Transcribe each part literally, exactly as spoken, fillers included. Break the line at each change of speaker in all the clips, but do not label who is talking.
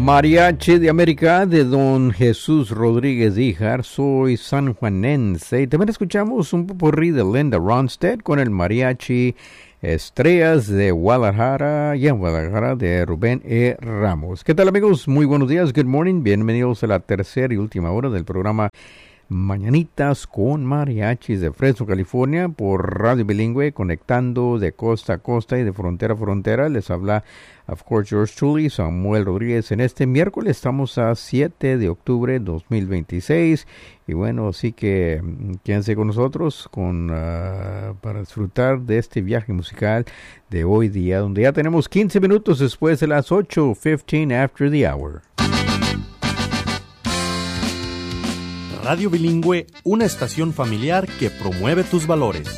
Mariachi de América de don Jesús Rodríguez Híjar, soy sanjuanense. Y también escuchamos un popurrí de Linda Ronstadt con el Mariachi Estrellas de Guadalajara y en Guadalajara de Rubén E. Ramos. ¿Qué tal, amigos? Muy buenos días, good morning. Bienvenidos a la tercera y última hora del programa Mañanitas con Mariachis de Fresno, California, por Radio Bilingüe, conectando de costa a costa y de frontera a frontera. Les habla, of course, yours truly, Samuel Rodríguez. En este miércoles estamos a siete de octubre dos mil veintiséis. Y bueno, así que quédense con nosotros con, uh, para disfrutar de este viaje musical de hoy día, donde ya tenemos quince minutos después de las ocho, quince after the hour.
Radio Bilingüe, una estación familiar que promueve tus valores.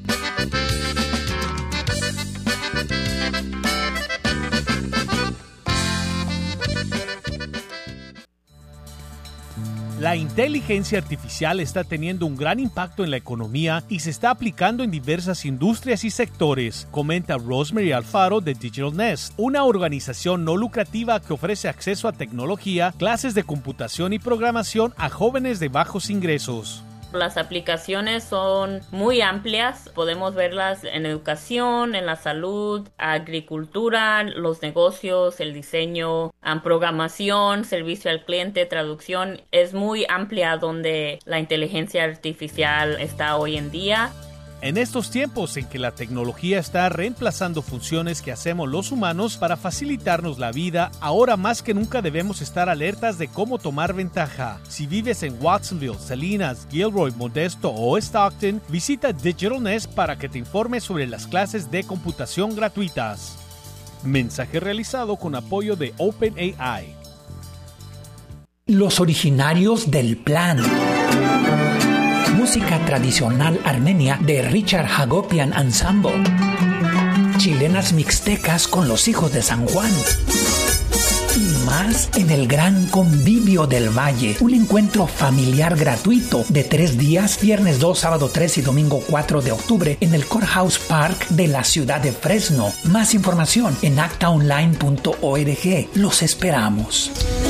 La inteligencia artificial está teniendo un gran impacto en la economía y se está aplicando en diversas industrias y sectores, comenta Rosemary Alfaro de Digital Nest, una organización no lucrativa que ofrece acceso a tecnología, clases de computación y programación a jóvenes de bajos ingresos.
Las aplicaciones son muy amplias, podemos verlas en educación, en la salud, agricultura, los negocios, el diseño, programación, servicio al cliente, traducción. Es muy amplia donde la inteligencia artificial está hoy en día.
En estos tiempos en que la tecnología está reemplazando funciones que hacemos los humanos para facilitarnos la vida, ahora más que nunca debemos estar alertas de cómo tomar ventaja. Si vives en Watsonville, Salinas, Gilroy, Modesto o Stockton, visita Digital Nest para que te informes sobre las clases de computación gratuitas. Mensaje realizado con apoyo de OpenAI.
Los originarios del plan. Música tradicional armenia de Richard Hagopian Ensemble. Chilenas mixtecas con los hijos de San Juan. Y más en el Gran Convivio del Valle, un encuentro familiar gratuito de tres días, viernes dos, sábado tres y domingo cuatro de octubre en el Courthouse Park de la ciudad de Fresno. Más información en acta online punto org. Los esperamos.